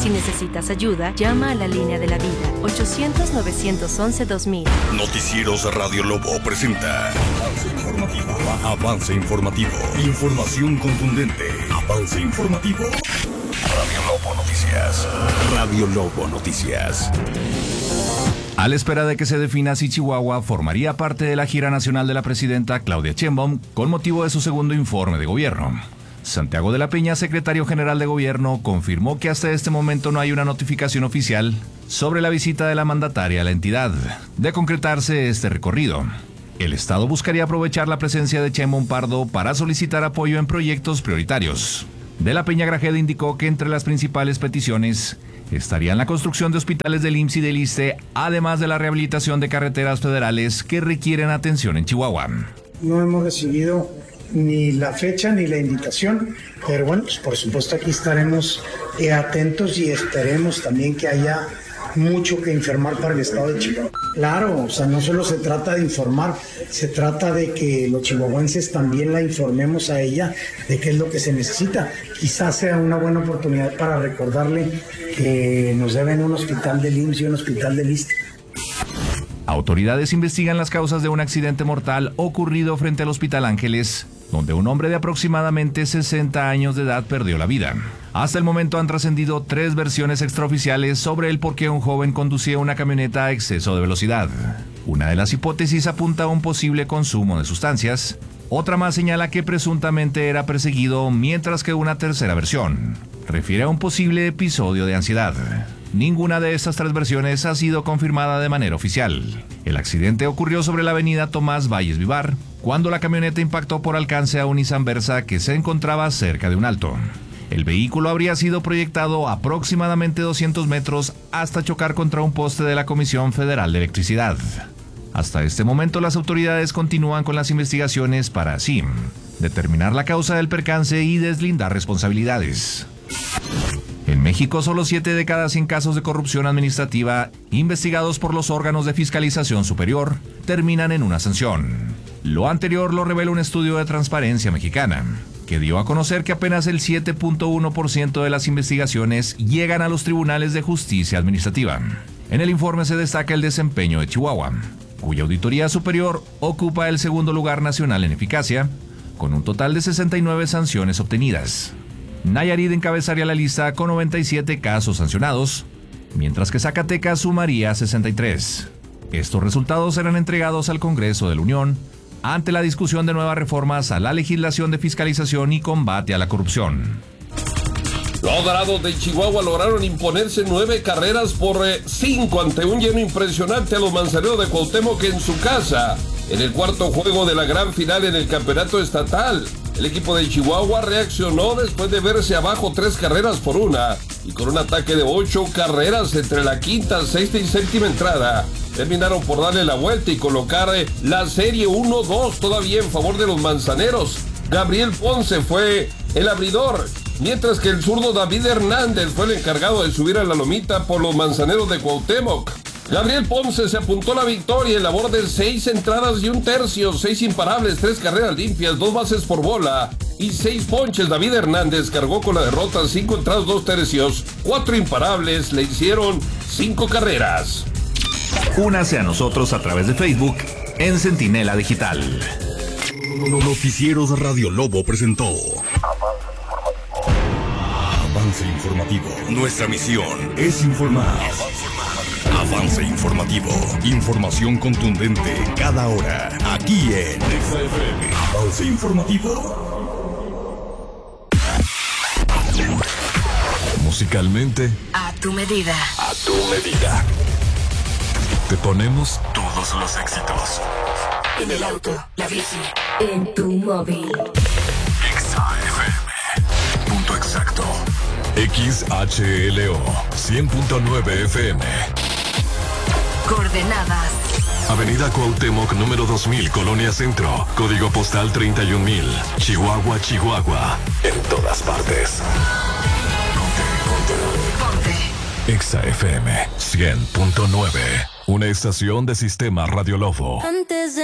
Si necesitas ayuda, llama a la línea de la vida, 800-911-2000. Noticieros Radio Lobo presenta Avance Informativo. Avance Informativo. Información contundente. Avance Informativo. Radio Lobo Noticias. Radio Lobo Noticias. A la espera de que se defina si Chihuahua formaría parte de la gira nacional de la presidenta Claudia Sheinbaum con motivo de su segundo informe de gobierno, Santiago de la Peña, secretario general de gobierno, confirmó que hasta este momento no hay una notificación oficial sobre la visita de la mandataria a la entidad. De concretarse este recorrido, el Estado buscaría aprovechar la presencia de Sheinbaum Pardo para solicitar apoyo en proyectos prioritarios. De la Peña Grajeda indicó que entre las principales peticiones estarían la construcción de hospitales del IMSS y del ISSSTE, además de la rehabilitación de carreteras federales que requieren atención en Chihuahua. No hemos recibido ni la fecha ni la indicación, pero bueno, pues por supuesto aquí estaremos atentos y esperemos también que haya mucho que informar para el estado de Chihuahua. Claro, o sea, no solo se trata de informar, se trata de que los chihuahuenses también la informemos a ella de qué es lo que se necesita. Quizás sea una buena oportunidad para recordarle que nos deben un hospital del IMSS y un hospital del ISSSTE. Autoridades investigan las causas de un accidente mortal ocurrido frente al Hospital Ángeles, donde un hombre de aproximadamente 60 años de edad perdió la vida. Hasta el momento han trascendido 3 versiones extraoficiales sobre el por qué un joven conducía una camioneta a exceso de velocidad. Una de las hipótesis apunta a un posible consumo de sustancias, otra más señala que presuntamente era perseguido, mientras que una tercera versión refiere a un posible episodio de ansiedad. Ninguna de estas 3 versiones ha sido confirmada de manera oficial. El accidente ocurrió sobre la avenida Tomás Valles Vivar, cuando la camioneta impactó por alcance a un Nissan Versa que se encontraba cerca de un alto. El vehículo habría sido proyectado aproximadamente 200 metros hasta chocar contra un poste de la Comisión Federal de Electricidad. Hasta este momento las autoridades continúan con las investigaciones para así determinar la causa del percance y deslindar responsabilidades. En México, solo 7 de cada 100 casos de corrupción administrativa investigados por los órganos de fiscalización superior terminan en una sanción. Lo anterior lo revela un estudio de Transparencia Mexicana, que dio a conocer que apenas el 7.1% de las investigaciones llegan a los tribunales de justicia administrativa. En el informe se destaca el desempeño de Chihuahua, cuya auditoría superior ocupa el segundo lugar nacional en eficacia, con un total de 69 sanciones obtenidas. Nayarit encabezaría la lista con 97 casos sancionados, mientras que Zacatecas sumaría 63. Estos resultados serán entregados al Congreso de la Unión ante la discusión de nuevas reformas a la legislación de fiscalización y combate a la corrupción. Los Dorados de Chihuahua lograron imponerse 9 carreras por 5 ante un lleno impresionante a los Manzaneros de Cuauhtémoc en su casa, en el cuarto juego de la gran final en el campeonato estatal. El equipo de Chihuahua reaccionó después de verse abajo 3 carreras por 1 y con un ataque de 8 carreras entre la quinta, sexta y séptima entrada. Terminaron por darle la vuelta y colocar la serie 1-2 todavía en favor de los Manzaneros. Gabriel Ponce fue el abridor, mientras que el zurdo David Hernández fue el encargado de subir a la lomita por los Manzaneros de Cuauhtémoc. Gabriel Ponce se apuntó a la victoria en labor de 6 entradas y 1/3, 6 imparables, 3 carreras limpias, 2 bases por bola y 6 ponches. David Hernández cargó con la derrota 5 entradas, 2/3, 4 imparables, le hicieron 5 carreras. Únase a nosotros a través de Facebook en Centinela Digital. Noticieros Radio Lobo presentó Avance Informativo. Nuestra misión es informar. Avance Informativo. Información contundente cada hora. Aquí en XFM. Avance Informativo. Musicalmente, A tu medida. a tu medida. Te ponemos todos los éxitos. En el auto, la bici, en tu móvil. XFM. Punto exacto. XHLO 100.9 FM. Coordenadas. Avenida Cuauhtémoc, número 2000, Colonia Centro. Código postal 31000. Chihuahua, Chihuahua. En todas partes. Ponte. XFM 100.9. Una estación de Sistema Radio Lobo. Antes de